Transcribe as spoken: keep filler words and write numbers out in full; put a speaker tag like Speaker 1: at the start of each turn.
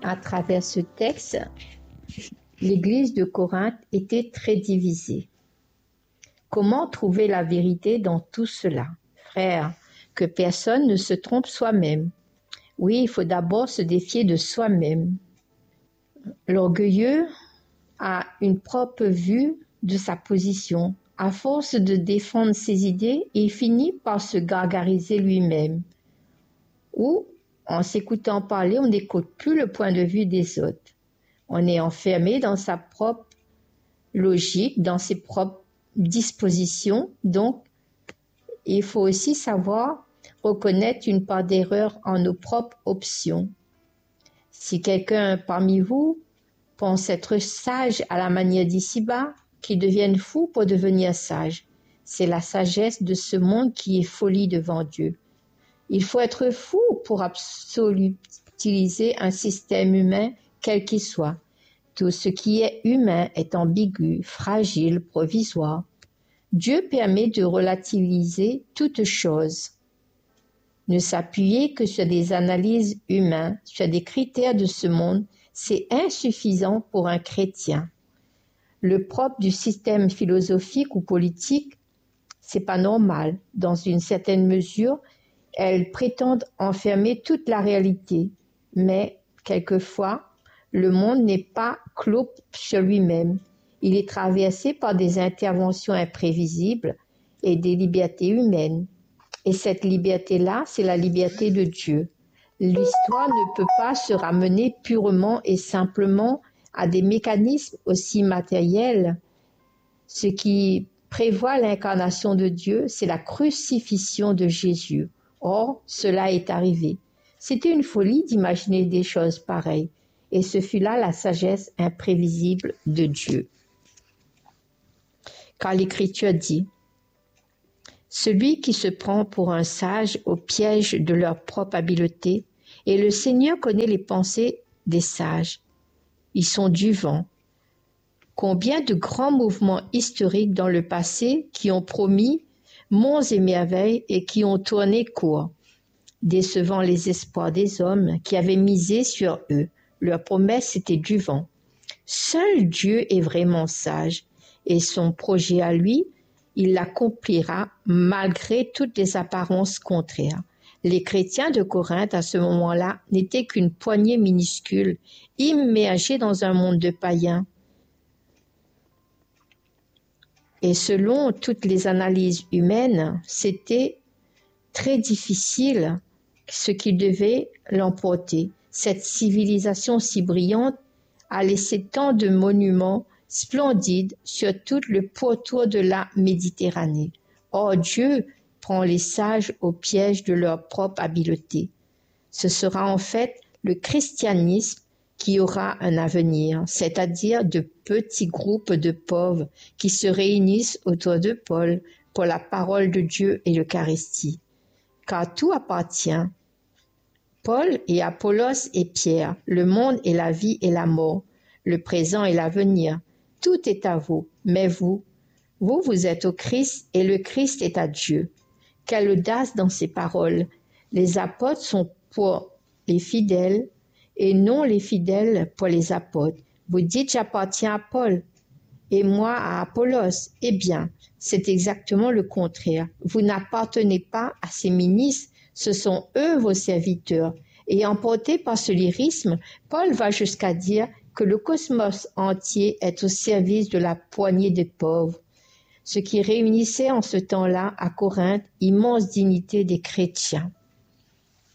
Speaker 1: À travers ce texte, l'Église de Corinthe était très divisée. Comment trouver la vérité dans tout cela? Frères, que personne ne se trompe soi-même. Oui, il faut d'abord se défier de soi-même. L'orgueilleux a une propre vue de sa position. À force de défendre ses idées, il finit par se gargariser lui-même. Ou, en s'écoutant parler, on n'écoute plus le point de vue des autres. On est enfermé dans sa propre logique, dans ses propres dispositions. Donc, il faut aussi savoir reconnaître une part d'erreur en nos propres options. Si quelqu'un parmi vous pense être sage à la manière d'ici-bas, qu'il devienne fou pour devenir sage. C'est la sagesse de ce monde qui est folie devant Dieu. Il faut être fou pour absolutiser un système humain, quel qu'il soit. Tout ce qui est humain est ambigu, fragile, provisoire. Dieu permet de relativiser toute chose. Ne s'appuyer que sur des analyses humaines, sur des critères de ce monde, c'est insuffisant pour un chrétien. Le propre du système philosophique ou politique, c'est pas normal. Dans une certaine mesure, elles prétendent enfermer toute la réalité. Mais, quelquefois, le monde n'est pas clos sur lui-même. Il est traversé par des interventions imprévisibles et des libertés humaines. Et cette liberté-là, c'est la liberté de Dieu. L'histoire ne peut pas se ramener purement et simplement à des mécanismes aussi matériels. Ce qui prévoit l'incarnation de Dieu, c'est la crucifixion de Jésus. Or, cela est arrivé. C'était une folie d'imaginer des choses pareilles, et ce fut là la sagesse imprévisible de Dieu. Car l'Écriture dit « Celui qui se prend pour un sage au piège de leur propre habileté, et le Seigneur connaît les pensées des sages. Ils sont du vent. » Combien de grands mouvements historiques dans le passé qui ont promis monts et merveilles et qui ont tourné court, décevant les espoirs des hommes qui avaient misé sur eux. Leur promesse était du vent. Seul Dieu est vraiment sage et son projet à lui, il l'accomplira malgré toutes les apparences contraires. Les chrétiens de Corinthe à ce moment-là n'étaient qu'une poignée minuscule, immergée dans un monde de païens. Et selon toutes les analyses humaines, c'était très difficile ce qui devait l'emporter. Cette civilisation si brillante a laissé tant de monuments splendides sur tout le pourtour de la Méditerranée. Or Dieu prend les sages au piège de leur propre habileté. Ce sera en fait le christianisme qui aura un avenir, c'est-à-dire de petits groupes de pauvres qui se réunissent autour de Paul pour la parole de Dieu et l'Eucharistie. Car tout appartient. Paul et Apollos et Pierre, le monde et la vie et la mort, le présent et l'avenir, tout est à vous, mais vous, vous, vous êtes au Christ et le Christ est à Dieu. Quelle audace dans ces paroles! Les apôtres sont pour les fidèles et non les fidèles pour les apôtres. Vous dites j'appartiens à Paul et moi à Apollos. Eh bien, c'est exactement le contraire. Vous n'appartenez pas à ces ministres, ce sont eux vos serviteurs. Et emporté par ce lyrisme, Paul va jusqu'à dire que le cosmos entier est au service de la poignée des pauvres. Ce qui réunissait en ce temps-là à Corinthe immense dignité des chrétiens.